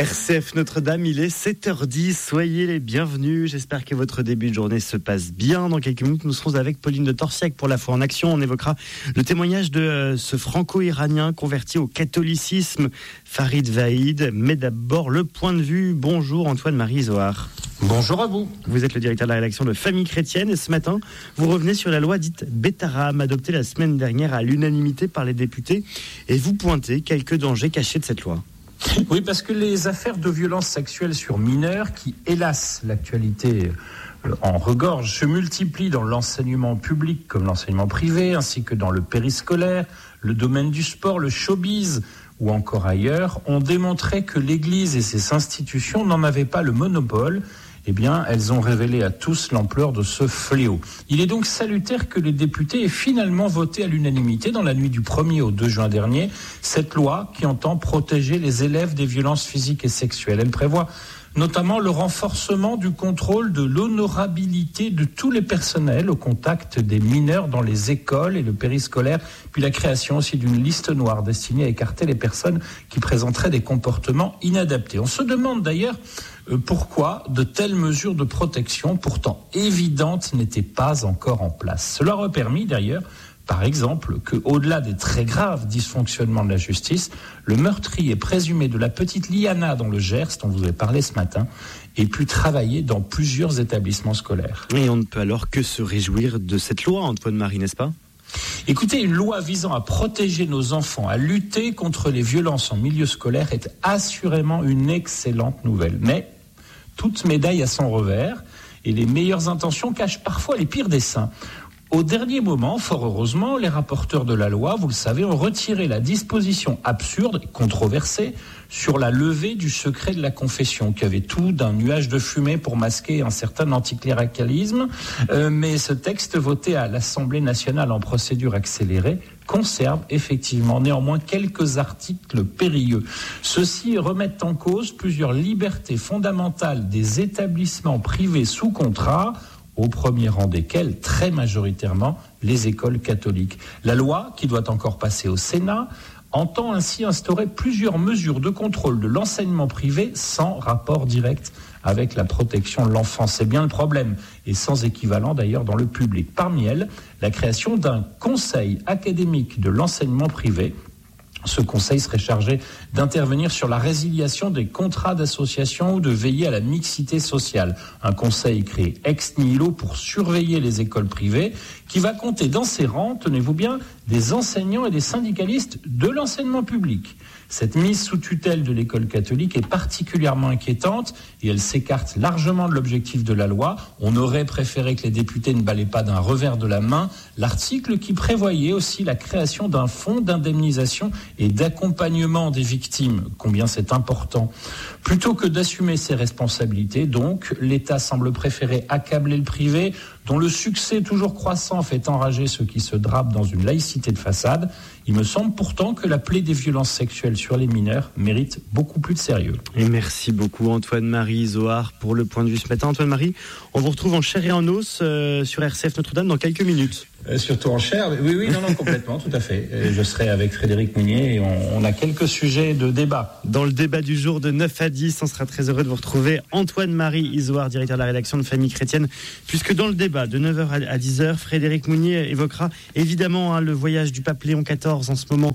RCF Notre-Dame, il est 7h10, soyez les bienvenus, j'espère que votre début de journée se passe bien. Dans quelques minutes, nous serons avec Pauline de Torsiac pour la foi en action. On évoquera le témoignage de ce franco-iranien converti au catholicisme, Farid Vaïd. Mais d'abord, le point de vue. Bonjour Antoine-Marie Zohar. Bonjour à vous. Vous êtes le directeur de la rédaction de Famille Chrétienne et ce matin, vous revenez sur la loi dite Betaram, adoptée la semaine dernière à l'unanimité par les députés, et vous pointez quelques dangers cachés de cette loi. Oui, parce que les affaires de violences sexuelles sur mineurs, qui, hélas, l'actualité en regorge, se multiplient dans l'enseignement public comme l'enseignement privé, ainsi que dans le périscolaire, le domaine du sport, le showbiz ou encore ailleurs, ont démontré que l'Église et ses institutions n'en avaient pas le monopole. Eh bien, elles ont révélé à tous l'ampleur de ce fléau. Il est donc salutaire que les députés aient finalement voté à l'unanimité dans la nuit du 1er au 2 juin dernier cette loi qui entend protéger les élèves des violences physiques et sexuelles. Elle prévoit notamment le renforcement du contrôle de l'honorabilité de tous les personnels au contact des mineurs dans les écoles et le périscolaire, puis la création aussi d'une liste noire destinée à écarter les personnes qui présenteraient des comportements inadaptés. On se demande d'ailleurs pourquoi de telles mesures de protection, pourtant évidentes, n'étaient pas encore en place. Cela aurait permis d'ailleurs, par exemple, qu'au-delà des très graves dysfonctionnements de la justice, le meurtrier présumé de la petite Liana dans le Gers, dont vous avez parlé ce matin, ait pu travailler dans plusieurs établissements scolaires. Et on ne peut alors que se réjouir de cette loi, Antoine-Marie, n'est-ce pas ? Écoutez, une loi visant à protéger nos enfants, à lutter contre les violences en milieu scolaire est assurément une excellente nouvelle. Mais toute médaille a son revers et les meilleures intentions cachent parfois les pires desseins. Au dernier moment, fort heureusement, les rapporteurs de la loi, vous le savez, ont retiré la disposition absurde et controversée sur la levée du secret de la confession, qui avait tout d'un nuage de fumée pour masquer un certain anticléricalisme. Mais ce texte voté à l'Assemblée nationale en procédure accélérée conserve effectivement néanmoins quelques articles périlleux. Ceux-ci remettent en cause plusieurs libertés fondamentales des établissements privés sous contrat, au premier rang desquels, très majoritairement, les écoles catholiques. La loi, qui doit encore passer au Sénat, entend ainsi instaurer plusieurs mesures de contrôle de l'enseignement privé sans rapport direct avec la protection de l'enfant. C'est bien le problème, et sans équivalent d'ailleurs dans le public. Parmi elles, la création d'un conseil académique de l'enseignement privé. Ce conseil serait chargé d'intervenir sur la résiliation des contrats d'association ou de veiller à la mixité sociale. Un conseil créé ex nihilo pour surveiller les écoles privées qui va compter dans ses rangs, tenez-vous bien, des enseignants et des syndicalistes de l'enseignement public. Cette mise sous tutelle de l'école catholique est particulièrement inquiétante et elle s'écarte largement de l'objectif de la loi. On aurait préféré que les députés ne balaient pas d'un revers de la main l'article qui prévoyait aussi la création d'un fonds d'indemnisation et d'accompagnement des victimes, combien c'est important. Plutôt que d'assumer ses responsabilités, donc, l'État semble préférer accabler le privé, dont le succès toujours croissant fait enrager ceux qui se drapent dans une laïcité de façade. Il me semble pourtant que la plaie des violences sexuelles sur les mineurs mérite beaucoup plus de sérieux. Et merci beaucoup Antoine-Marie Zohar pour le point de vue ce matin. Antoine-Marie, on vous retrouve en chair et en os sur RCF Notre-Dame dans quelques minutes. Surtout en chair, oui, non, complètement, tout à fait. Je serai avec Frédéric Mounier et on a quelques sujets de débat. Dans le débat du jour de 9 à 10, on sera très heureux de vous retrouver. Antoine-Marie Zohar, directeur de la rédaction de Famille Chrétienne, puisque dans le débat de 9h à 10h, Frédéric Mounier évoquera évidemment le voyage du pape Léon XIV en ce moment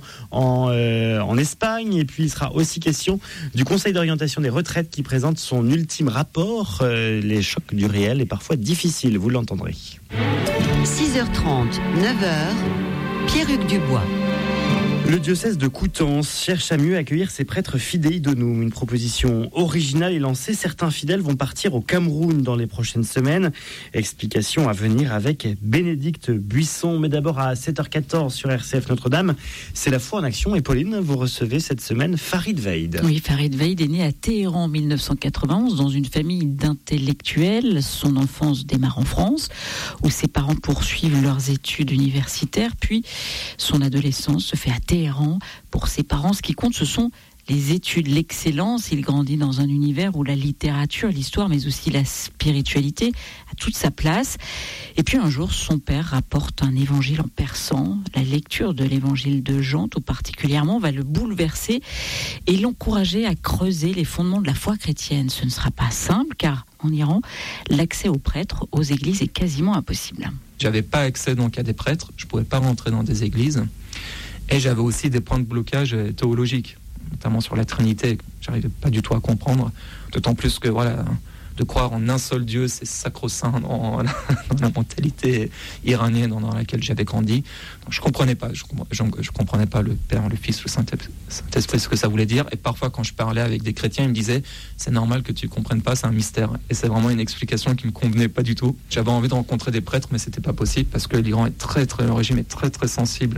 en Espagne, et puis il sera aussi question du Conseil d'orientation des retraites qui présente son ultime rapport, les chocs du réel et parfois difficiles, vous l'entendrez. 6h30, 9h, Pierre-Hugues Dubois. Le diocèse de Coutances cherche à mieux accueillir ses prêtres fidei donum. Une proposition originale est lancée. Certains fidèles vont partir au Cameroun dans les prochaines semaines. Explication à venir avec Bénédicte Buisson. Mais d'abord à 7h14 sur RCF Notre-Dame, c'est la foi en action. Et Pauline, vous recevez cette semaine Farid Vaïd. Oui, Farid Vaïd est né à Téhéran en 1991 dans une famille d'intellectuels. Son enfance démarre en France, où ses parents poursuivent leurs études universitaires. Puis son adolescence se fait à Téhéran. Pour ses parents, ce qui compte, ce sont les études, l'excellence. Il grandit dans un univers où la littérature, l'histoire, mais aussi la spiritualité a toute sa place. Et puis un jour, son père rapporte un évangile en persan. La lecture de l'évangile de Jean, tout particulièrement, va le bouleverser et l'encourager à creuser les fondements de la foi chrétienne. Ce ne sera pas simple, car en Iran, l'accès aux prêtres, aux églises est quasiment impossible. J'avais pas accès donc à des prêtres, je pouvais pas rentrer dans des églises. Et j'avais aussi des points de blocage théologiques, notamment sur la Trinité, que j'arrivais pas du tout à comprendre. D'autant plus que de croire en un seul Dieu, c'est sacro-saint dans la mentalité iranienne dans laquelle j'avais grandi. Donc, je comprenais pas. Je comprenais pas le Père, le Fils, le Saint-Esprit, ce que ça voulait dire. Et parfois, quand je parlais avec des chrétiens, ils me disaient « c'est normal que tu comprennes pas, c'est un mystère ». Et c'est vraiment une explication qui me convenait pas du tout. J'avais envie de rencontrer des prêtres, mais c'était pas possible parce que l'Iran est le régime est très très sensible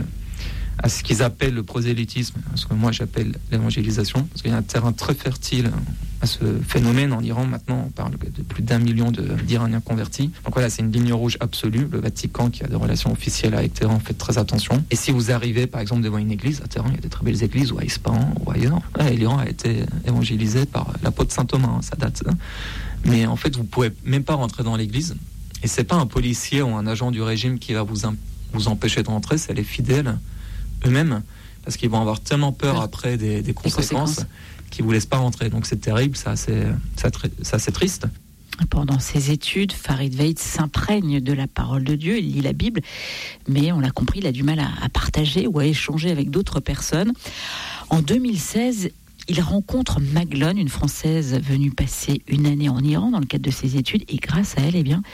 à ce qu'ils appellent le prosélytisme, ce que moi j'appelle l'évangélisation, parce qu'il y a un terrain très fertile à ce phénomène en Iran. Maintenant, on parle de plus d'1 million d'Iraniens convertis. Donc voilà, c'est une ligne rouge absolue. Le Vatican, qui a des relations officielles avec Téhéran, fait très attention. Et si vous arrivez, par exemple, devant une église, à Téhéran, il y a des très belles églises, ou à Ispahan, ou ailleurs, l'Iran a été évangélisé par l'apôtre saint Thomas, ça date. Mais en fait, vous pouvez même pas rentrer dans l'église. Et c'est pas un policier ou un agent du régime qui va vous empêcher de rentrer, c'est les fidèles eux-mêmes, parce qu'ils vont avoir tellement peur après des conséquences qu'ils vous laissent pas rentrer. Donc c'est terrible, ça c'est triste. Pendant ses études, Farid Veid s'imprègne de la parole de Dieu, il lit la Bible, mais on l'a compris, il a du mal à partager ou à échanger avec d'autres personnes. En 2016, il rencontre Maglone, une Française venue passer une année en Iran dans le cadre de ses études, et grâce à elle,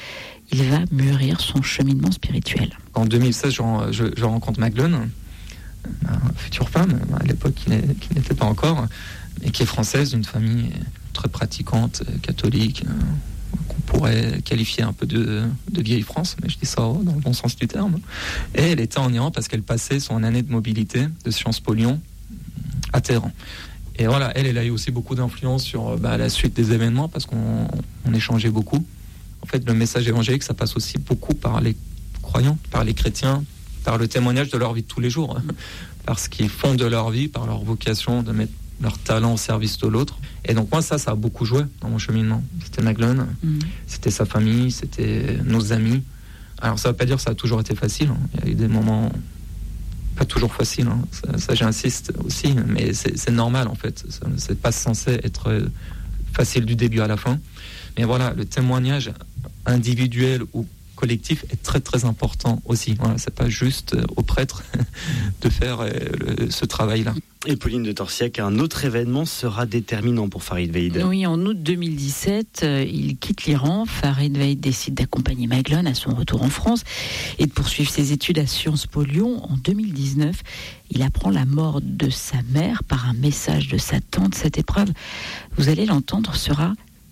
il va mûrir son cheminement spirituel. En 2016, je rencontre Maglone, ma future femme, à l'époque qui n'était pas encore, mais qui est française, d'une famille très pratiquante, catholique, qu'on pourrait qualifier un peu de vieille France, mais je dis ça dans le bon sens du terme. Et elle était en Iran parce qu'elle passait son année de mobilité de Sciences Po Lyon à Téhéran. Et voilà, elle a eu aussi beaucoup d'influence sur la suite des événements, parce qu'on échangeait beaucoup. En fait, le message évangélique, ça passe aussi beaucoup par les croyants, par les chrétiens, par le témoignage de leur vie de tous les jours, parce qu'ils font de leur vie, par leur vocation de mettre leur talent au service de l'autre. Et donc moi, ça a beaucoup joué dans mon cheminement. C'était Maglone, c'était sa famille, c'était nos amis. Alors ça ne veut pas dire que ça a toujours été facile, hein. Il y a eu des moments pas toujours faciles, hein. Ça j'insiste aussi, mais c'est normal en fait. C'est pas censé être facile du début à la fin. Mais voilà, le témoignage individuel ou collectif est très très important aussi. Voilà, c'est pas juste aux prêtres de faire ce travail-là. Et Pauline de Torsiac, un autre événement sera déterminant pour Farid Veid. Oui, en août 2017, il quitte l'Iran. Farid Veid décide d'accompagner Maglone à son retour en France et de poursuivre ses études à Sciences Po Lyon. En 2019, il apprend la mort de sa mère par un message de sa tante. Cette épreuve, vous allez l'entendre, sera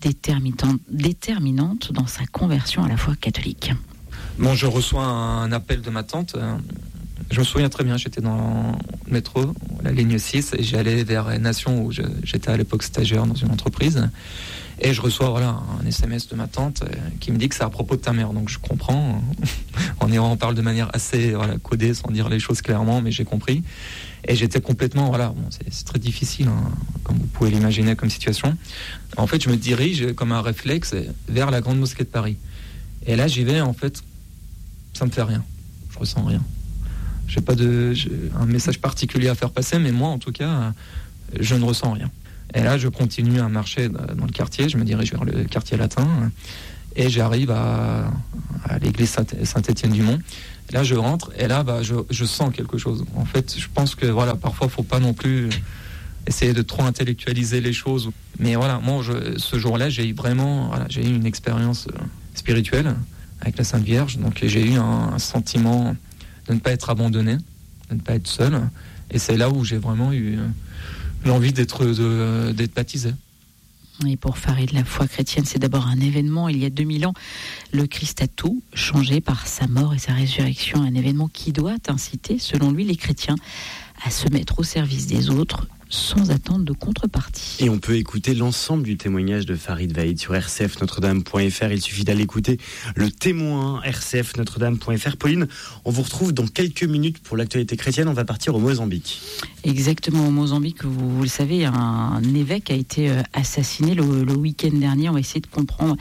déterminante dans sa conversion à la foi catholique. Bon, je reçois un appel de ma tante. Je me souviens très bien, j'étais dans le métro, la ligne 6, et j'allais vers Nation, où j'étais à l'époque stagiaire dans une entreprise. Et je reçois un SMS de ma tante qui me dit que c'est à propos de ta mère. Donc je comprends. En Iran, on parle de manière assez codée, sans dire les choses clairement, mais j'ai compris. Et j'étais complètement, c'est très difficile, hein, comme vous pouvez l'imaginer comme situation. En fait, je me dirige comme un réflexe vers la Grande Mosquée de Paris. Et là, j'y vais, en fait, ça me fait rien. Je ressens rien. J'ai pas un message particulier à faire passer, mais moi, en tout cas, je ne ressens rien. Et là, je continue à marcher dans le quartier, je me dirige vers le quartier latin, et j'arrive à l'église Saint-Étienne-du-Mont. Là, je rentre, et là, je sens quelque chose. En fait, je pense que, parfois, faut pas non plus essayer de trop intellectualiser les choses. Mais moi, ce jour-là, j'ai eu une expérience spirituelle avec la Sainte Vierge. Donc, j'ai eu un sentiment de ne pas être abandonné, de ne pas être seul. Et c'est là où j'ai vraiment eu l'envie d'être baptisé. Et pour Farid, la foi chrétienne, c'est d'abord un événement. Il y a 2000 ans, le Christ a tout changé par sa mort et sa résurrection. Un événement qui doit inciter, selon lui, les chrétiens à se mettre au service des autres, sans attente de contrepartie. Et on peut écouter l'ensemble du témoignage de Farid Vaïd sur rcfnotredame.fr. Il suffit d'aller écouter le témoin rcfnotredame.fr. Pauline, on vous retrouve dans quelques minutes pour l'actualité chrétienne. On va partir au Mozambique. Exactement, au Mozambique, vous le savez, un évêque a été assassiné le week-end dernier. On va essayer de comprendre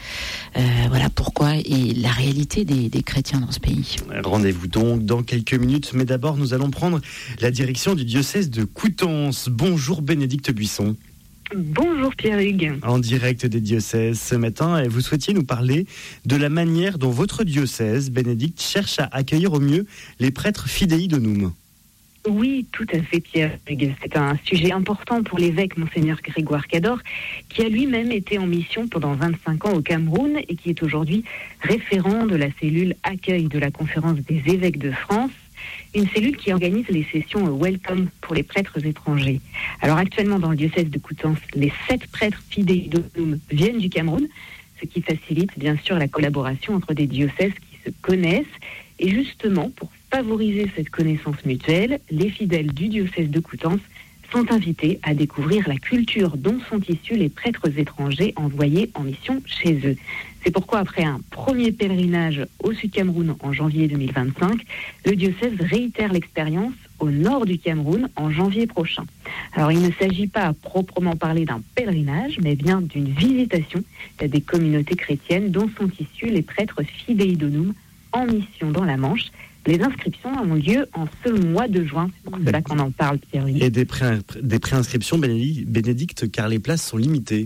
pourquoi et la réalité des chrétiens dans ce pays. Rendez-vous donc dans quelques minutes. Mais d'abord, nous allons prendre la direction du diocèse de Coutances. Bonjour Bénédicte Buisson. Bonjour Pierre-Hugues. En direct des diocèses ce matin, et vous souhaitiez nous parler de la manière dont votre diocèse, Bénédicte, cherche à accueillir au mieux les prêtres Fidei Donum. Oui, tout à fait Pierre-Hugues. C'est un sujet important pour l'évêque Monseigneur Grégoire Cador, qui a lui-même été en mission pendant 25 ans au Cameroun et qui est aujourd'hui référent de la cellule accueil de la Conférence des évêques de France, une cellule qui organise les sessions Welcome pour les prêtres étrangers. Alors actuellement dans le diocèse de Coutances, les 7 prêtres Fidei Donum viennent du Cameroun, ce qui facilite bien sûr la collaboration entre des diocèses qui se connaissent. Et justement, pour favoriser cette connaissance mutuelle, les fidèles du diocèse de Coutances sont invités à découvrir la culture dont sont issus les prêtres étrangers envoyés en mission chez eux. C'est pourquoi, après un premier pèlerinage au Sud-Cameroun en janvier 2025, le diocèse réitère l'expérience au nord du Cameroun en janvier prochain. Alors, il ne s'agit pas à proprement parler d'un pèlerinage, mais bien d'une visitation des communautés chrétiennes dont sont issus les prêtres Fidei Donum en mission dans la Manche. Les inscriptions ont lieu en ce mois de juin, c'est pour cela qu'on en parle, Pierre. Et des préinscriptions, Bénédicte, car les places sont limitées.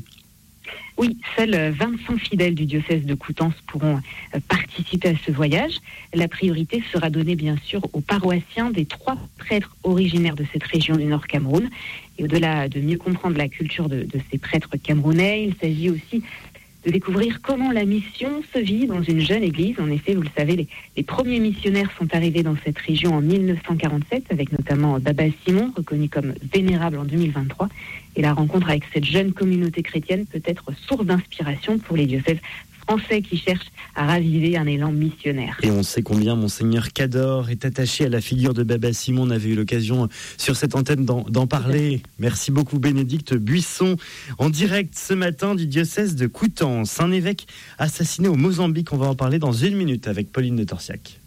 Oui, seuls 25 fidèles du diocèse de Coutances pourront participer à ce voyage. La priorité sera donnée bien sûr aux paroissiens des 3 prêtres originaires de cette région du Nord Cameroun. Et au-delà de mieux comprendre la culture de ces prêtres camerounais, il s'agit aussi de découvrir comment la mission se vit dans une jeune église. En effet, vous le savez, les premiers missionnaires sont arrivés dans cette région en 1947, avec notamment Baba Simon, reconnu comme vénérable en 2023. Et la rencontre avec cette jeune communauté chrétienne peut être source d'inspiration pour les diocèses français qui cherchent à raviver un élan missionnaire. Et on sait combien Monseigneur Cador est attaché à la figure de Baba Simon. On avait eu l'occasion sur cette antenne d'en parler. Merci beaucoup Bénédicte Buisson, en direct ce matin du diocèse de Coutances. Un évêque assassiné au Mozambique, on va en parler dans 1 minute avec Pauline de Torsiac.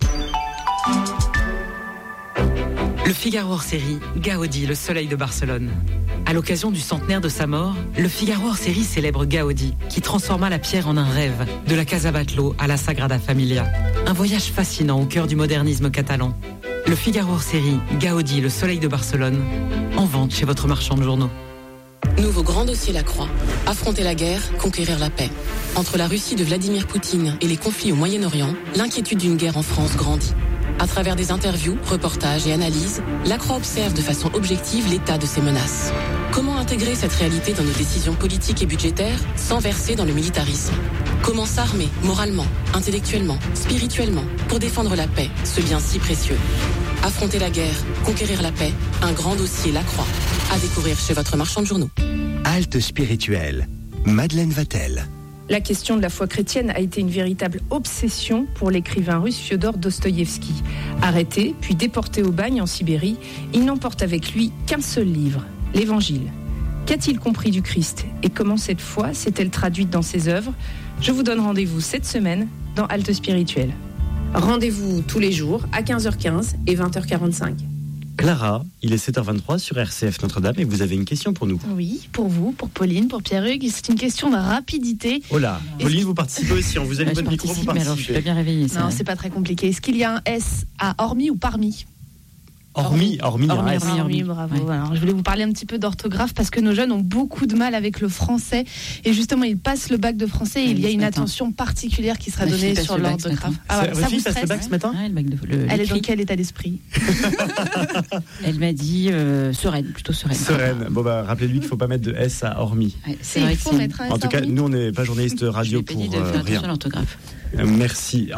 Le Figaro hors série, Gaudi, le soleil de Barcelone. À l'occasion du centenaire de sa mort, le Figaro hors série célèbre Gaudi, qui transforma la pierre en un rêve, de la Casa Batlló à la Sagrada Familia. Un voyage fascinant au cœur du modernisme catalan. Le Figaro hors série, Gaudi, le soleil de Barcelone, en vente chez votre marchand de journaux. Nouveau grand dossier La Croix. Affronter la guerre, conquérir la paix. Entre la Russie de Vladimir Poutine et les conflits au Moyen-Orient, l'inquiétude d'une guerre en France grandit. À travers des interviews, reportages et analyses, La Croix observe de façon objective l'état de ces menaces. Comment intégrer cette réalité dans nos décisions politiques et budgétaires sans verser dans le militarisme ? Comment s'armer moralement, intellectuellement, spirituellement pour défendre la paix, ce bien si précieux ? Affronter la guerre, conquérir la paix, un grand dossier La Croix. À découvrir chez votre marchand de journaux. Halte spirituelle. Madeleine Vatel. La question de la foi chrétienne a été une véritable obsession pour l'écrivain russe Fiodor Dostoïevski. Arrêté, puis déporté au bagne en Sibérie, il n'emporte avec lui qu'un seul livre, l'Évangile. Qu'a-t-il compris du Christ et comment cette foi s'est-elle traduite dans ses œuvres ? Je vous donne rendez-vous cette semaine dans Halte spirituelle. Rendez-vous tous les jours à 15h15 et 20h45. Clara, il est 7h23 sur RCF Notre-Dame et vous avez une question pour nous. Oui, pour vous, pour Pauline, pour Pierre-Hugues. C'est une question de rapidité. Oh là, Pauline, vous participez aussi. On vous a mis votre micro, vous participez. Alors, je suis pas bien réveillée. Non, c'est pas très compliqué. Est-ce qu'il y a un S à hormis ou parmi ? Hormis, bravo. Ouais. Alors, je voulais vous parler un petit peu d'orthographe parce que nos jeunes ont beaucoup de mal avec le français et justement ils passent le bac de français et il y a une attention particulière qui sera donnée sur l'orthographe. Ça vous passe le bac ce matin ? Elle est dans quel état d'esprit ? Elle m'a dit sereine, plutôt sereine. Sereine. Bon bah rappelez-lui qu'il ne faut pas mettre de S à hormis. Ouais, c'est vrai qu'il faut mettre un S. En tout cas, nous on n'est pas journaliste radio pour rien. L'orthographe. Merci.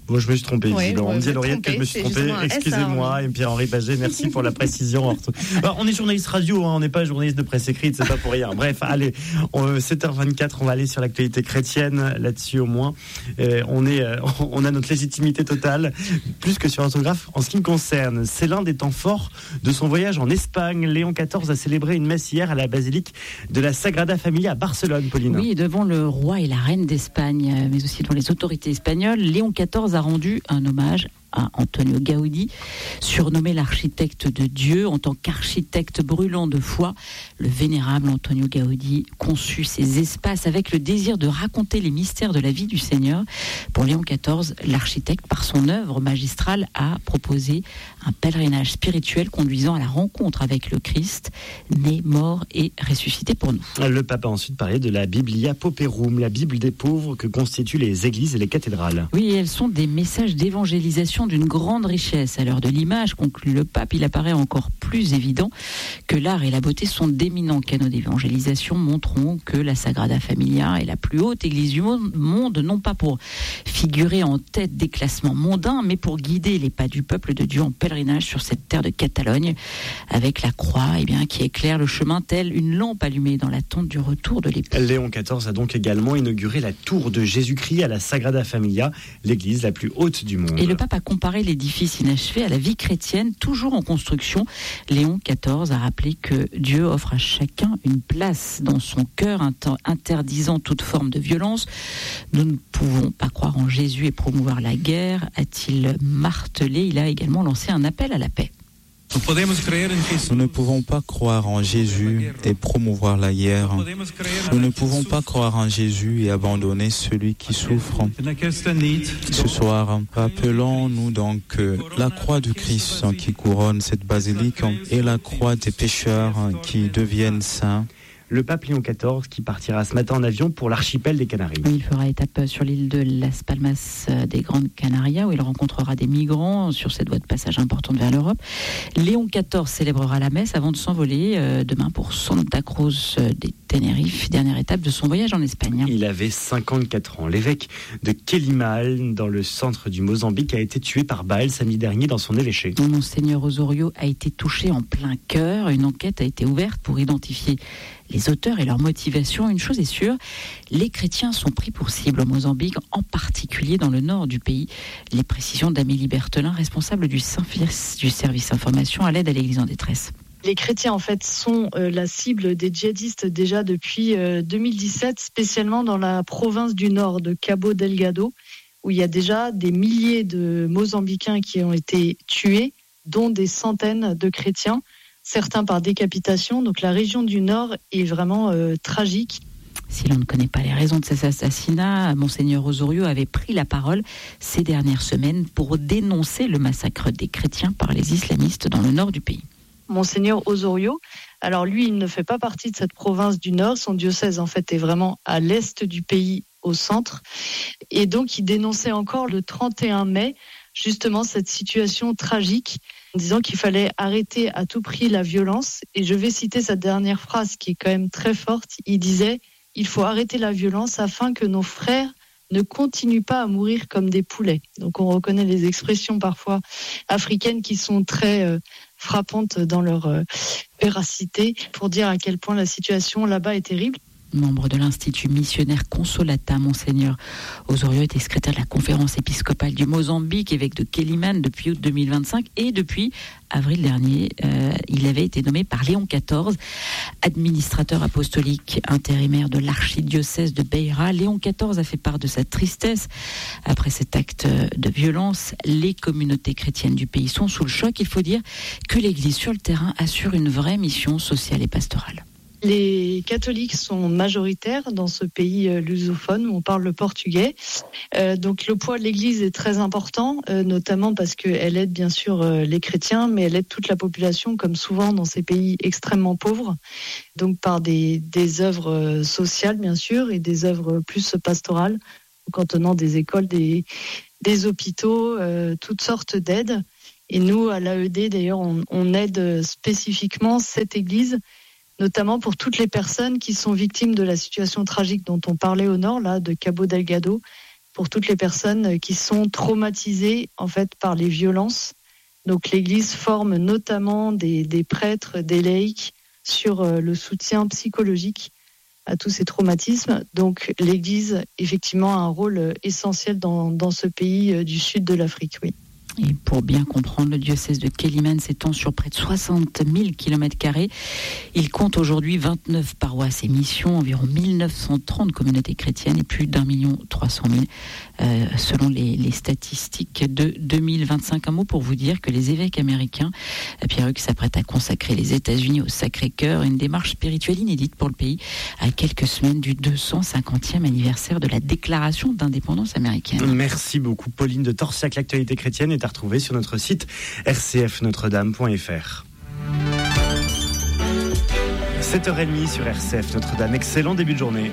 Bon, je me suis trompé. On me dit à l'oreillette que je me suis trompé. Excusez-moi. Et Pierre-Henri Paget, merci pour la précision. Alors, on est journaliste radio, on n'est pas journaliste de presse écrite, c'est pas pour rien. Bref, allez, 7h24, on va aller sur l'actualité chrétienne, là-dessus au moins. On a notre légitimité totale, plus que sur l'orthographe. En ce qui me concerne, c'est l'un des temps forts de son voyage en Espagne. Léon XIV a célébré une messe hier à la basilique de la Sagrada Familia à Barcelone, Pauline. Oui, devant le roi et la reine d'Espagne, mais aussi devant les autorités espagnoles, Léon XIV a rendu un hommage à Antonio Gaudí, surnommé l'architecte de Dieu. En tant qu'architecte brûlant de foi, le vénérable Antonio Gaudí conçut ces espaces avec le désir de raconter les mystères de la vie du Seigneur. Pour Léon XIV, l'architecte, par son œuvre magistrale, a proposé un pèlerinage spirituel conduisant à la rencontre avec le Christ, né, mort et ressuscité pour nous. Le pape a ensuite parlé de la Biblia Pauperum, la Bible des pauvres que constituent les églises et les cathédrales. Oui, elles sont des messages d'évangélisation d'une grande richesse. À l'heure de l'image, conclut le pape, il apparaît encore plus évident que l'art et la beauté sont d'éminents canaux d'évangélisation, montrant que la Sagrada Familia est la plus haute église du monde, non pas pour figurer en tête des classements mondains, mais pour guider les pas du peuple de Dieu en pèlerinage sur cette terre de Catalogne, avec la croix qui éclaire le chemin telle une lampe allumée dans l'attente du retour de l'époux. Léon XIV a donc également inauguré la tour de Jésus-Christ à la Sagrada Familia, l'église la plus haute du monde. Et le pape a comparé l'édifice inachevé à la vie chrétienne, toujours en construction. Léon XIV a rappelé que Dieu offre à chacun une place dans son cœur, interdisant toute forme de violence. Nous ne pouvons pas croire en Jésus et promouvoir la guerre, a-t-il martelé. Il a également lancé un appel à la paix. Nous ne pouvons pas croire en Jésus et promouvoir la guerre. Nous ne pouvons pas croire en Jésus et abandonner celui qui souffre. Ce soir, rappelons-nous donc que la croix du Christ qui couronne cette basilique est la croix des pécheurs qui deviennent saints. Le pape Léon XIV qui partira ce matin en avion pour l'archipel des Canaries. Il fera étape sur l'île de Las Palmas des Grandes Canarias où il rencontrera des migrants sur cette voie de passage importante vers l'Europe. Léon XIV célébrera la messe avant de s'envoler demain pour Santa Cruz de Tenerife, dernière étape de son voyage en Espagne. Il avait 54 ans. L'évêque de Quelimane, dans le centre du Mozambique, a été tué par balle samedi dernier dans son évêché. Monseigneur Osorio a été touché en plein cœur. Une enquête a été ouverte pour identifier les auteurs et leur motivation. Une chose est sûre, les chrétiens sont pris pour cible au Mozambique, en particulier dans le nord du pays. Les précisions d'Amélie Berthelin, responsable du service information à l'aide à l'Église en détresse. Les chrétiens, en fait, sont la cible des djihadistes déjà depuis 2017, spécialement dans la province du nord de Cabo Delgado, où il y a déjà des milliers de Mozambicains qui ont été tués, dont des centaines de chrétiens, certains par décapitation. Donc la région du nord est vraiment tragique. Si l'on ne connaît pas les raisons de cet assassinat, Monseigneur Osorio avait pris la parole ces dernières semaines pour dénoncer le massacre des chrétiens par les islamistes dans le nord du pays. Monseigneur Osorio, alors lui, il ne fait pas partie de cette province du Nord. Son diocèse, en fait, est vraiment à l'est du pays, au centre. Et donc, il dénonçait encore le 31 mai, justement, cette situation tragique, en disant qu'il fallait arrêter à tout prix la violence. Et je vais citer sa dernière phrase, qui est quand même très forte. Il disait « Il faut arrêter la violence afin que nos frères ne continuent pas à mourir comme des poulets ». Donc, on reconnaît les expressions parfois africaines qui sont très frappantes dans leur véracité pour dire à quel point la situation là-bas est terrible. Membre de l'Institut missionnaire Consolata, Monseigneur Osorio était secrétaire de la conférence épiscopale du Mozambique, évêque de Quelimane depuis août 2025 et depuis avril dernier, il avait été nommé par Léon XIV, administrateur apostolique intérimaire de l'archidiocèse de Beira. Léon XIV a fait part de sa tristesse après cet acte de violence. Les communautés chrétiennes du pays sont sous le choc. Il faut dire que l'Église sur le terrain assure une vraie mission sociale et pastorale. Les catholiques sont majoritaires dans ce pays lusophone où on parle le portugais. Donc le poids de l'Église est très important, notamment parce qu'elle aide bien sûr les chrétiens, mais elle aide toute la population, comme souvent dans ces pays extrêmement pauvres. Donc par des œuvres sociales bien sûr et des œuvres plus pastorales, en tenant des écoles, des hôpitaux, toutes sortes d'aides. Et nous, à l'AED d'ailleurs, on aide spécifiquement cette Église, notamment pour toutes les personnes qui sont victimes de la situation tragique dont on parlait au nord, là, de Cabo Delgado, pour toutes les personnes qui sont traumatisées en fait par les violences. Donc l'Église forme notamment des prêtres, des laïcs sur le soutien psychologique à tous ces traumatismes. Donc l'Église, effectivement, a un rôle essentiel dans ce pays du sud de l'Afrique, oui. Et pour bien comprendre, le diocèse de Kélimane s'étend sur près de 60 000 km². Il compte aujourd'hui 29 paroisses et missions, environ 1930 communautés chrétiennes et plus d'1 300 000 selon les statistiques de 2025. Un mot pour vous dire que les évêques américains, Pierre-Hugues, s'apprêtent à consacrer les États-Unis au Sacré-Cœur, une démarche spirituelle inédite pour le pays, à quelques semaines du 250e anniversaire de la déclaration d'indépendance américaine. Merci beaucoup Pauline de Torsiac. L'actualité chrétienne est à retrouver sur notre site rcfnotredame.fr. 7h30 sur RCF Notre-Dame. Excellent début de journée.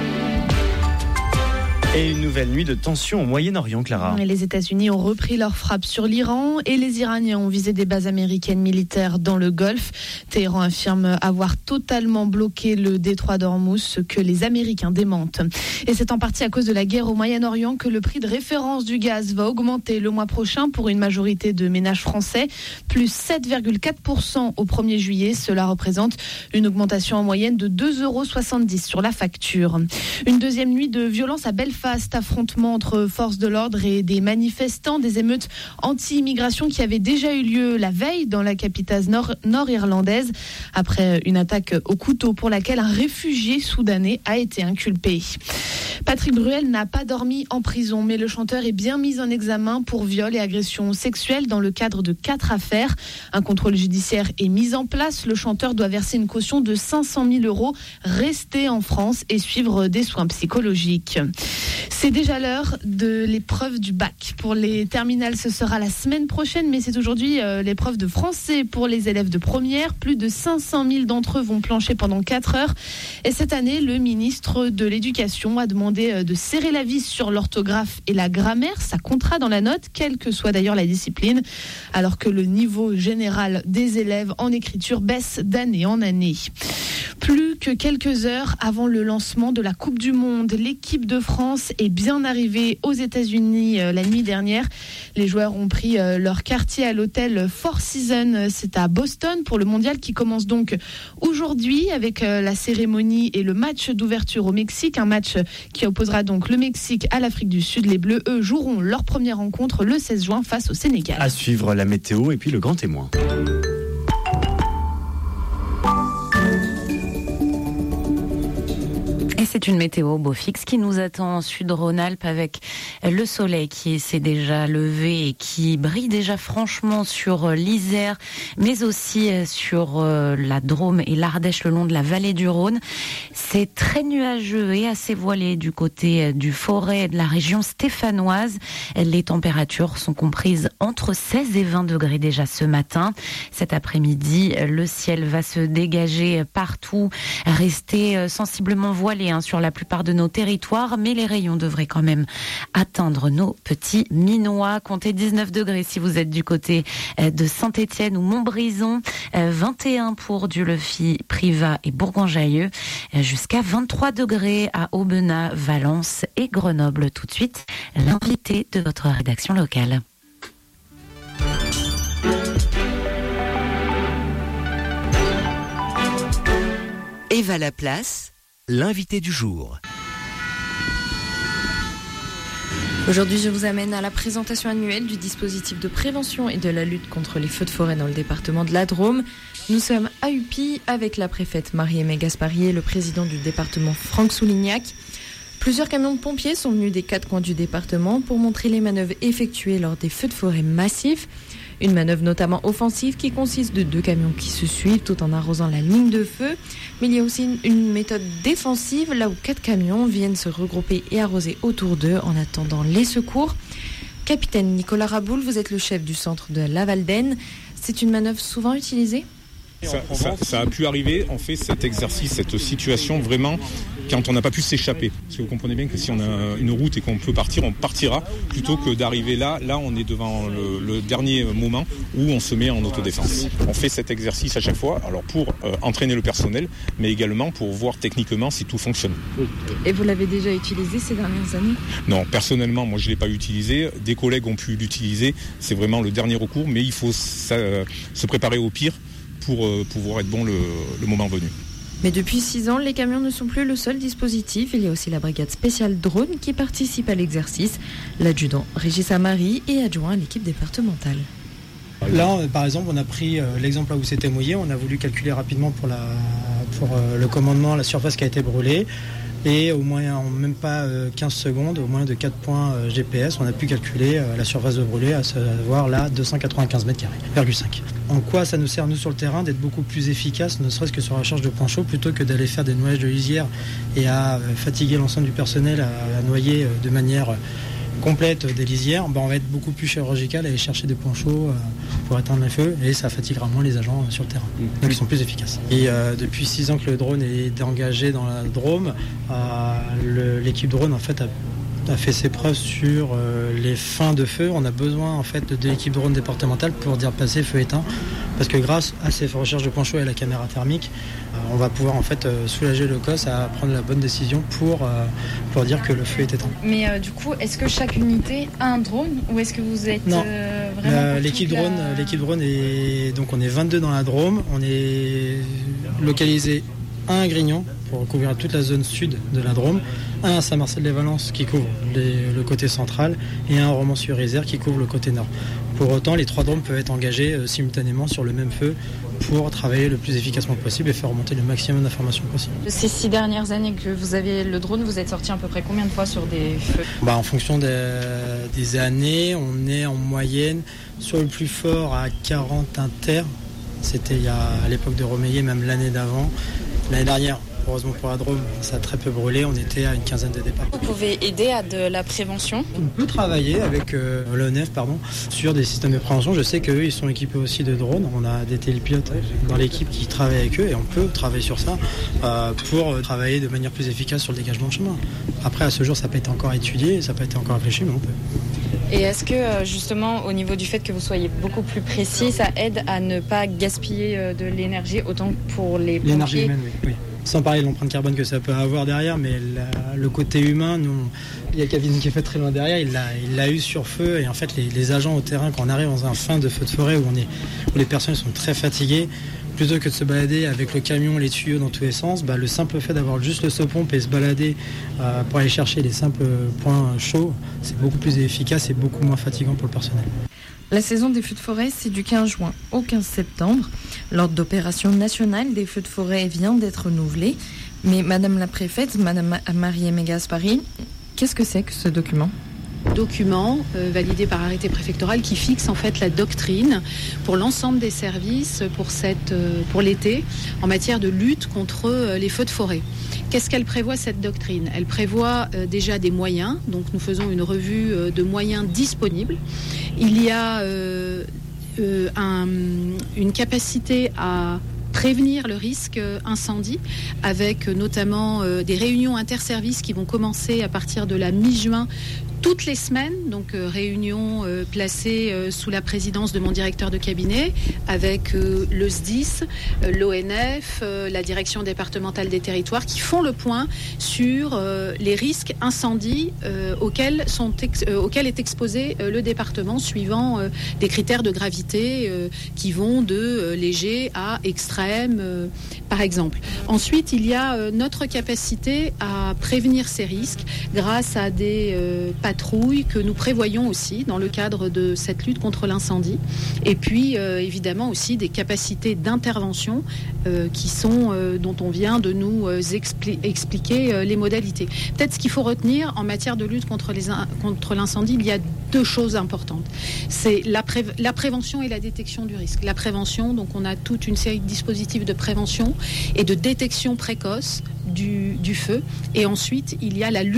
Et une nouvelle nuit de tension au Moyen-Orient, Clara. Les États-Unis ont repris leur frappe sur l'Iran et les Iraniens ont visé des bases américaines militaires dans le Golfe. Téhéran affirme avoir totalement bloqué le détroit d'Ormuz, ce que les Américains démentent. Et c'est en partie à cause de la guerre au Moyen-Orient que le prix de référence du gaz va augmenter le mois prochain pour une majorité de ménages français, plus 7,4% au 1er juillet. Cela représente une augmentation en moyenne de 2,70 € sur la facture. Une deuxième nuit de violence à Belfast. Affrontement entre forces de l'ordre et des manifestants, des émeutes anti-immigration qui avaient déjà eu lieu la veille dans la capitale nord-irlandaise après une attaque au couteau pour laquelle un réfugié soudanais a été inculpé. Patrick Bruel n'a pas dormi en prison, mais le chanteur est bien mis en examen pour viol et agression sexuelle dans le cadre de 4 affaires. Un contrôle judiciaire est mis en place. Le chanteur doit verser une caution de 500 000 €, rester en France et suivre des soins psychologiques. C'est déjà l'heure de l'épreuve du bac. Pour les terminales, ce sera la semaine prochaine, mais c'est aujourd'hui l'épreuve de français pour les élèves de première. Plus de 500 000 d'entre eux vont plancher pendant 4 heures. Et cette année, le ministre de l'Éducation a demandé de serrer la vis sur l'orthographe et la grammaire. Ça comptera dans la note, quelle que soit d'ailleurs la discipline, alors que le niveau général des élèves en écriture baisse d'année en année. Plus que quelques heures avant le lancement de la Coupe du Monde, l'équipe de France est bien arrivée aux États-Unis la nuit dernière. Les joueurs ont pris leur quartier à l'hôtel Four Seasons. C'est à Boston pour le mondial qui commence donc aujourd'hui avec la cérémonie et le match d'ouverture au Mexique. Un match qui opposera donc le Mexique à l'Afrique du Sud. Les Bleus, eux, joueront leur première rencontre le 16 juin face au Sénégal. À suivre la météo et puis le grand témoin. Et c'est une météo beau fixe qui nous attend en Sud-Rhône-Alpes avec le soleil qui s'est déjà levé et qui brille déjà franchement sur l'Isère, mais aussi sur la Drôme et l'Ardèche le long de la vallée du Rhône. C'est très nuageux et assez voilé du côté du Forez et de la région stéphanoise. Les températures sont comprises entre 16 et 20 degrés déjà ce matin. Cet après-midi, le ciel va se dégager partout, rester sensiblement voilé sur la plupart de nos territoires, mais les rayons devraient quand même atteindre nos petits Minois. Comptez 19 degrés si vous êtes du côté de Saint-Étienne ou Montbrison, 21 pour Dieulefit, Privas et Bourgoin-Jallieu, jusqu'à 23 degrés à Aubenas, Valence et Grenoble. Tout de suite, l'invité de votre rédaction locale. Eva Laplace, l'invité du jour. Aujourd'hui, je vous amène à la présentation annuelle du dispositif de prévention et de la lutte contre les feux de forêt dans le département de la Drôme. Nous sommes à Upi avec la préfète Marie-Aimée Gasparier et le président du département Franck Soulignac. Plusieurs camions de pompiers sont venus des 4 coins du département pour montrer les manœuvres effectuées lors des feux de forêt massifs. Une manœuvre notamment offensive qui consiste de 2 camions qui se suivent tout en arrosant la ligne de feu. Mais il y a aussi une méthode défensive, là où 4 camions viennent se regrouper et arroser autour d'eux en attendant les secours. Capitaine Nicolas Raboul, vous êtes le chef du centre de La Valdaine. C'est une manœuvre souvent utilisée ? Ça a pu arriver, on fait cet exercice, cette situation vraiment quand on n'a pas pu s'échapper. Parce que vous comprenez bien que si on a une route et qu'on peut partir, on partira plutôt que d'arriver là. Là, on est devant le dernier moment où on se met en autodéfense. On fait cet exercice à chaque fois, alors pour entraîner le personnel, mais également pour voir techniquement si tout fonctionne. Et vous l'avez déjà utilisé ces dernières années ? Non, personnellement, moi je ne l'ai pas utilisé. Des collègues ont pu l'utiliser. C'est vraiment le dernier recours, mais il faut se préparer au pire pour pouvoir être bon le moment venu. Mais depuis 6 ans, les camions ne sont plus le seul dispositif. Il y a aussi la brigade spéciale drone qui participe à l'exercice. L'adjudant Régis Amari est adjoint à l'équipe départementale. Là, par exemple, on a pris l'exemple là où c'était mouillé. On a voulu calculer rapidement pour le commandement la surface qui a été brûlée. Et au moins, en même pas 15 secondes, au moins de 4 points GPS, on a pu calculer la surface de brûlée, à savoir là 295 mètres carrés, 5. En quoi ça nous sert, nous, sur le terrain, d'être beaucoup plus efficace, ne serait-ce que sur la charge de points chauds, plutôt que d'aller faire des noyages de lisière et à fatiguer l'ensemble du personnel à noyer de manière complète des lisières, on va être beaucoup plus chirurgical à aller chercher des points chauds pour éteindre les feux, et ça fatiguera moins les agents sur le terrain. Donc ils sont plus efficaces. Et depuis 6 ans que le drone est engagé dans la Drôme, l'équipe drone en fait a fait ses preuves sur les fins de feu. On a besoin en fait de l'équipe drone départementale pour dire passer feu éteint, parce que grâce à ces recherches de points chauds et à la caméra thermique, on va pouvoir en fait soulager le COS à prendre la bonne décision pour dire que le feu est éteint. Mais du coup, est-ce que chaque unité a un drone, ou est-ce que vous êtes vraiment l'équipe drone est donc on est 22 dans la Drôme, on est localisé à Grignon pour couvrir toute la zone sud de la Drôme, un à Saint-Marcel-les-Valences qui couvre le côté central et un à Romans-sur-Isère qui couvre le côté nord. Pour autant, les 3 Drômes peuvent être engagés simultanément sur le même feu pour travailler le plus efficacement possible et faire remonter le maximum d'informations possible. Ces 6 dernières années que vous avez le drone, vous êtes sorti à peu près combien de fois sur des feux ? En fonction des années, on est en moyenne sur le plus fort à 40 inter. C'était à l'époque de Romeillet, même l'année d'avant. L'année dernière, heureusement pour la Drôme, ça a très peu brûlé. On était à une quinzaine de départs. Vous pouvez aider à de la prévention ? On peut travailler avec l'ONF sur des systèmes de prévention. Je sais qu'eux, ils sont équipés aussi de drones. On a des télépilotes dans l'équipe qui travaillent avec eux et on peut travailler sur ça pour travailler de manière plus efficace sur le dégagement de chemin. Après, à ce jour, ça n'a pas été encore étudié, ça n'a pas été encore réfléchi, mais on peut. Et est-ce que justement, au niveau du fait que vous soyez beaucoup plus précis, ça aide à ne pas gaspiller de l'énergie autant pour les pompiers ? L'énergie humaine, oui. Sans parler de l'empreinte carbone que ça peut avoir derrière, mais le côté humain, il y a Kevin qui est fait très loin derrière, il l'a eu sur feu. Et en fait, les agents au terrain, quand on arrive dans un fin de feu de forêt où les personnes sont très fatiguées, plutôt que de se balader avec le camion, les tuyaux dans tous les sens, le simple fait d'avoir juste le saut-pompe et se balader pour aller chercher les simples points chauds, c'est beaucoup plus efficace et beaucoup moins fatigant pour le personnel. La saison des feux de forêt, c'est du 15 juin au 15 septembre. L'ordre d'opération nationale des feux de forêt vient d'être renouvelé. Mais Madame la préfète, Madame Marie-Aimée Gaspari, qu'est-ce que c'est que ce document ? Document validé par arrêté préfectoral qui fixe en fait la doctrine pour l'ensemble des services pour l'été en matière de lutte contre les feux de forêt. Qu'est-ce qu'elle prévoit, cette doctrine ? Elle prévoit déjà des moyens, donc nous faisons une revue de moyens disponibles. Il y a une capacité à prévenir le risque incendie, avec notamment des réunions interservices qui vont commencer à partir de la mi-juin toutes les semaines, donc réunion placée sous la présidence de mon directeur de cabinet avec le SDIS, l'ONF, la direction départementale des territoires qui font le point sur les risques incendies auxquels est exposé le département suivant des critères de gravité qui vont de léger à extrême par exemple. Ensuite, il y a notre capacité à prévenir ces risques grâce à des patrouilles que nous prévoyons aussi dans le cadre de cette lutte contre l'incendie. Et puis, évidemment, aussi des capacités d'intervention dont on vient de nous expliquer les modalités. Peut-être ce qu'il faut retenir en matière de lutte contre l'incendie, il y a 2 choses importantes. C'est la prévention et la détection du risque. La prévention, donc on a toute une série de dispositifs de prévention et de détection précoce du feu. Et ensuite, il y a la lutte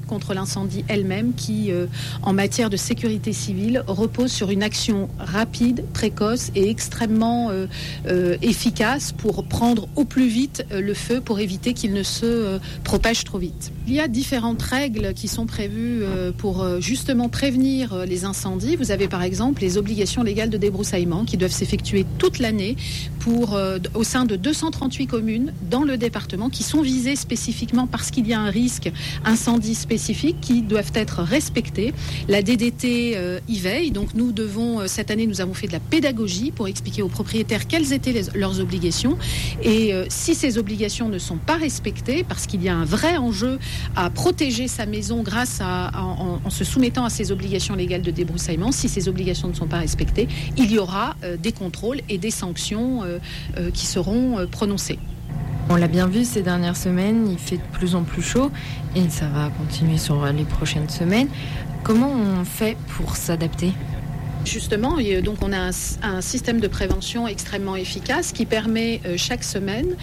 contre l'incendie elle-même qui, en matière de sécurité civile, repose sur une action rapide, précoce et extrêmement efficace pour prendre au plus vite le feu pour éviter qu'il ne se propage trop vite. Il y a différentes règles qui sont prévues pour justement prévenir les incendies. Vous avez par exemple les obligations légales de débroussaillement qui doivent s'effectuer toute l'année au sein de 238 communes dans le département qui sont visées spécifiquement parce qu'il y a un risque incendie spécifique qui doivent être respectées. La DDT y veille, donc nous devons, cette année nous avons fait de la pédagogie pour expliquer aux propriétaires quelles étaient leurs obligations et si ces obligations ne sont pas respectées, parce qu'il y a un vrai enjeu à protéger sa maison grâce en se soumettant à ces obligations légales de débroussaillement, si ces obligations ne sont pas respectées, il y aura des contrôles et des sanctions qui seront prononcées. On l'a bien vu ces dernières semaines, il fait de plus en plus chaud et ça va continuer sur les prochaines semaines. Comment on fait pour s'adapter ? Justement, donc on a un système de prévention extrêmement efficace qui permet chaque semaine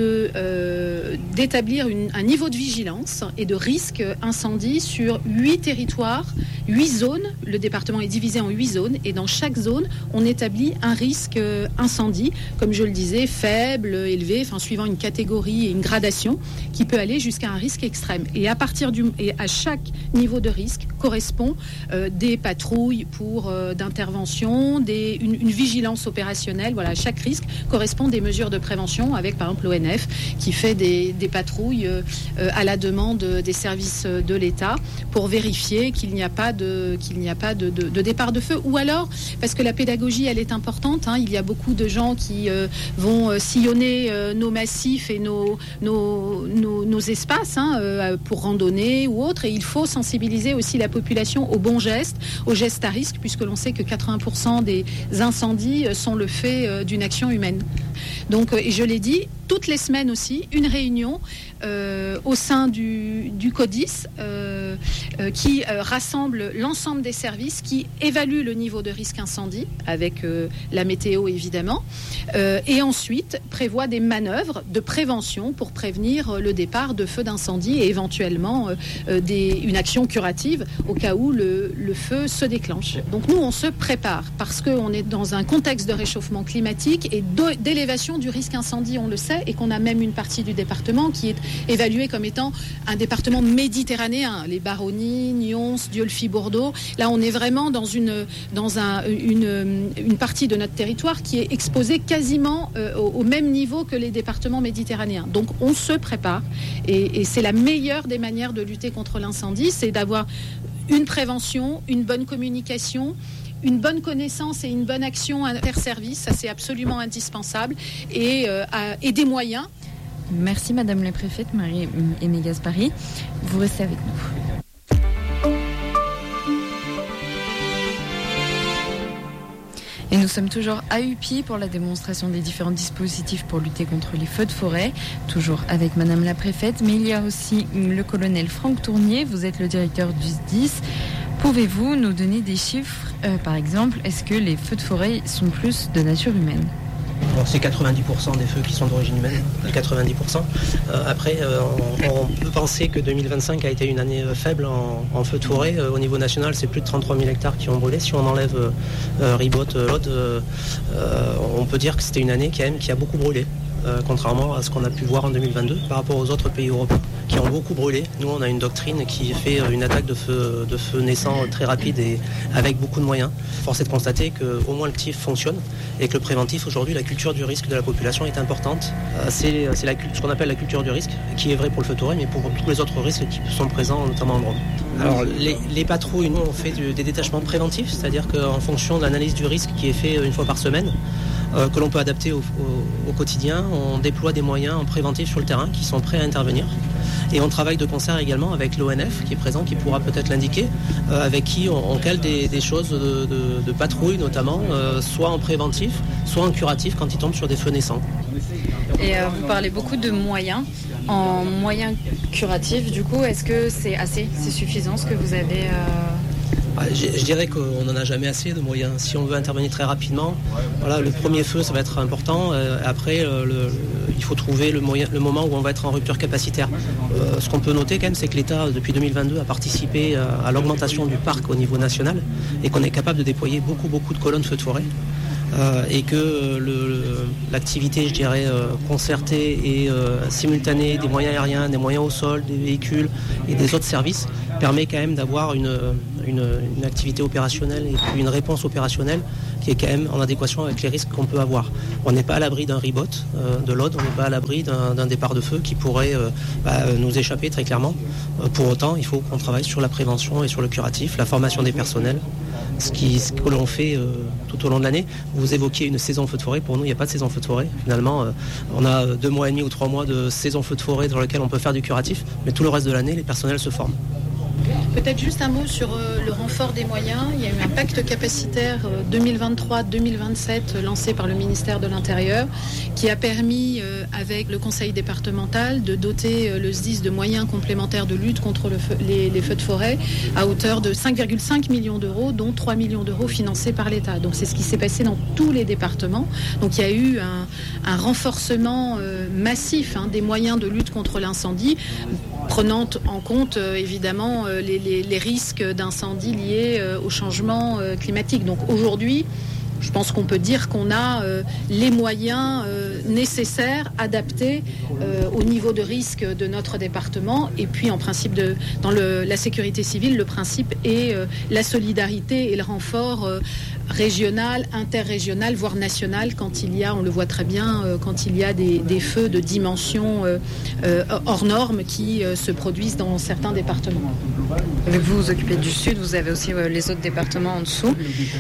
d'établir un niveau de vigilance et de risque incendie sur 8 territoires, 8 zones. Le département est divisé en 8 zones et dans chaque zone, on établit un risque incendie, comme je le disais, faible, élevé, enfin suivant une catégorie et une gradation qui peut aller jusqu'à un risque extrême. Et à chaque niveau de risque correspond des patrouilles d'intervention, une vigilance opérationnelle. Voilà, à chaque risque correspond des mesures de prévention avec par exemple l'ONF qui fait des patrouilles à la demande des services de l'État pour vérifier qu'il n'y a pas de départ de feu. Ou alors, parce que la pédagogie elle est importante, il y a beaucoup de gens qui vont sillonner nos massifs et nos espaces pour randonner ou autre, et il faut sensibiliser aussi la population aux bons gestes, aux gestes à risque, puisque l'on sait que 80% des incendies sont le fait d'une action humaine. Donc, et je l'ai dit, toutes les semaines aussi, une réunion au sein du CODIS qui rassemble l'ensemble des services, qui évalue le niveau de risque incendie avec la météo évidemment, et ensuite prévoit des manœuvres de prévention pour prévenir le départ de feux d'incendie et éventuellement une action curative au cas où le feu se déclenche. Donc nous on se prépare parce qu'on est dans un contexte de réchauffement climatique et d'élévation du risque incendie, on le sait, et qu'on a même une partie du département qui est évaluée comme étant un département méditerranéen, les Baronnies, Nyons, Dieulefit, Bordeaux. Là on est vraiment dans une partie de notre territoire qui est exposée quasiment au même niveau que les départements méditerranéens. Donc on se prépare et c'est la meilleure des manières de lutter contre l'incendie, c'est d'avoir une prévention, une bonne communication, une bonne connaissance et une bonne action interservice, ça c'est absolument indispensable, et des moyens. Merci Madame la Préfète, Marie-Aimée Gaspari. Vous restez avec nous. Et nous sommes toujours à UPI pour la démonstration des différents dispositifs pour lutter contre les feux de forêt, toujours avec Madame la Préfète, mais il y a aussi le colonel Franck Tournier, vous êtes le directeur du SDIS. Pouvez-vous nous donner des chiffres, par exemple, est-ce que les feux de forêt sont plus de nature humaine ? Bon, c'est 90% des feux qui sont d'origine humaine, 90%. Après, on peut penser que 2025 a été une année faible en feux de forêt. Au niveau national, c'est plus de 33 000 hectares qui ont brûlé. Si on enlève Ribot, l'Aude, on peut dire que c'était une année qui a beaucoup brûlé. Contrairement à ce qu'on a pu voir en 2022 par rapport aux autres pays européens qui ont beaucoup brûlé. Nous, on a une doctrine qui fait une attaque de feu naissant très rapide et avec beaucoup de moyens. Force est de constater qu'au moins le TIF fonctionne et que le préventif, aujourd'hui, la culture du risque de la population est importante. C'est ce qu'on appelle la culture du risque, qui est vrai pour le feu de forêt, mais pour tous les autres risques qui sont présents, notamment en Drôme. Alors, les patrouilles, nous, on fait des détachements préventifs, c'est-à-dire qu'en fonction de l'analyse du risque qui est fait une fois par semaine, que l'on peut adapter au quotidien, on déploie des moyens en préventif sur le terrain qui sont prêts à intervenir. Et on travaille de concert également avec l'ONF qui est présent, qui pourra peut-être l'indiquer, avec qui on cale des choses de patrouille notamment, soit en préventif, soit en curatif quand ils tombent sur des feux naissants. Et vous parlez beaucoup de moyens. En moyens curatifs, du coup, est-ce que c'est assez, c'est suffisant ce que vous avez Je dirais qu'on n'en a jamais assez de moyens. Si on veut intervenir très rapidement, voilà, le premier feu, ça va être important. Après, il faut trouver le moment où on va être en rupture capacitaire. Ce qu'on peut noter quand même, c'est que l'État, depuis 2022, a participé à l'augmentation du parc au niveau national et qu'on est capable de déployer beaucoup de colonnes feux de forêt. Et que l'activité, je dirais, concertée et simultanée des moyens aériens, des moyens au sol, des véhicules et des autres services permet quand même d'avoir une activité opérationnelle et puis une réponse opérationnelle qui est quand même en adéquation avec les risques qu'on peut avoir. On n'est pas à l'abri d'un ribot de l'Aude, on n'est pas à l'abri d'un départ de feu qui pourrait nous échapper très clairement. Pour autant, il faut qu'on travaille sur la prévention et sur le curatif, la formation des personnels, ce que l'on fait tout au long de l'année. Vous évoquiez une saison feu de forêt. Pour nous, il n'y a pas de saison feu de forêt. Finalement, on a 2 mois et demi ou 3 mois de saison feu de forêt dans lequel on peut faire du curatif, mais tout le reste de l'année, les personnels se forment. Peut-être juste un mot sur le renfort des moyens. Il y a eu un pacte capacitaire 2023-2027 lancé par le ministère de l'Intérieur qui a permis, avec le conseil départemental, de doter le SDIS de moyens complémentaires de lutte contre les feux de forêt à hauteur de 5,5 millions d'euros, dont 3 millions d'euros financés par l'État. Donc c'est ce qui s'est passé dans tous les départements. Donc il y a eu un renforcement massif des moyens de lutte contre l'incendie, prenant en compte évidemment les risques d'incendie liés au changement climatique. Donc aujourd'hui, je pense qu'on peut dire qu'on a les moyens nécessaires, adaptés au niveau de risque de notre département. Et puis en principe, dans la sécurité civile, le principe est la solidarité et le renfort régional, interrégional, voire national, quand il y a, on le voit très bien, quand il y a des feux de dimension hors normes qui se produisent dans certains départements. Vous vous occupez du sud, vous avez aussi les autres départements en dessous.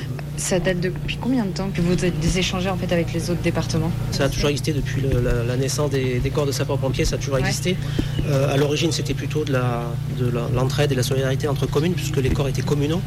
Ça date depuis combien de temps que vous êtes échangés en fait avec les autres départements ? Ça a toujours existé depuis la naissance des corps de sapeurs-pompiers, ça a toujours existé. À l'origine, c'était plutôt de l'entraide et de la solidarité entre communes, puisque les corps étaient communaux.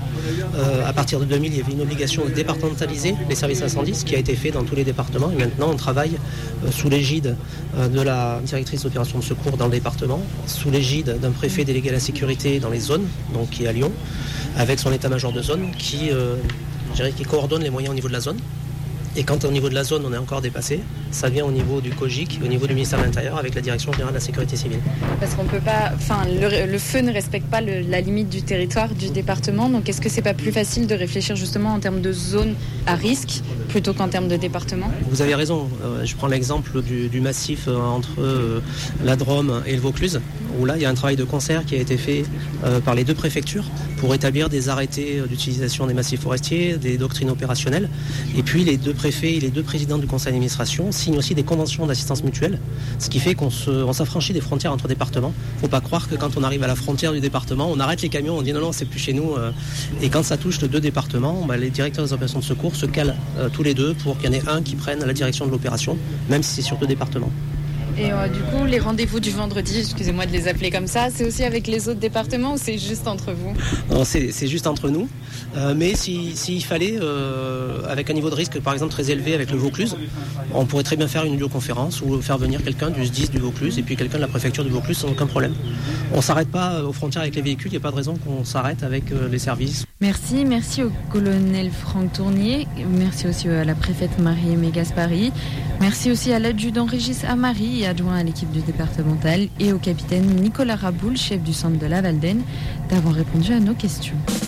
À partir de 2000, il y avait une obligation de départementaliser les services incendies, ce qui a été fait dans tous les départements. Et maintenant, on travaille sous l'égide de la directrice d'opération de secours dans le département, sous l'égide d'un préfet délégué à la sécurité dans les zones, donc qui est à Lyon, avec son état-major de zone qui coordonne les moyens au niveau de la zone. Et quand au niveau de la zone, on est encore dépassé, ça vient au niveau du COGIC, au niveau du ministère de l'Intérieur, avec la Direction générale de la sécurité civile. Parce qu'on peut pas, le feu ne respecte pas la limite du territoire du département. Donc est-ce que c'est pas plus facile de réfléchir justement en termes de zone à risque plutôt qu'en termes de département ? Vous avez raison. Je prends l'exemple du massif entre la Drôme et le Vaucluse, où là, il y a un travail de concert qui a été fait par les 2 préfectures pour établir des arrêtés d'utilisation des massifs forestiers, des doctrines opérationnelles. Et puis les 2 préfets et les 2 présidents du conseil d'administration signent aussi des conventions d'assistance mutuelle, ce qui fait qu'on s'affranchit des frontières entre départements. Il ne faut pas croire que quand on arrive à la frontière du département, on arrête les camions, on dit non, c'est plus chez nous. Et quand ça touche les 2 départements, les directeurs des opérations de secours se calent tous les 2 pour qu'il y en ait un qui prenne la direction de l'opération, même si c'est sur 2 départements. Et du coup, les rendez-vous du vendredi, excusez-moi de les appeler comme ça, c'est aussi avec les autres départements ou c'est juste entre vous ? Non, c'est juste entre nous. Mais s'il fallait, avec un niveau de risque par exemple très élevé avec le Vaucluse, on pourrait très bien faire une vidéoconférence ou faire venir quelqu'un du SDIS du Vaucluse et puis quelqu'un de la préfecture du Vaucluse sans aucun problème. On ne s'arrête pas aux frontières avec les véhicules, il n'y a pas de raison qu'on s'arrête avec les services. Merci au colonel Franck Tournier, merci aussi à la préfète Marie-Aimée Gaspari, merci aussi à l'adjudant Régis Amari, adjoint à l'équipe du départemental, et au capitaine Nicolas Raboul, chef du centre de la Valdaine, d'avoir répondu à nos questions.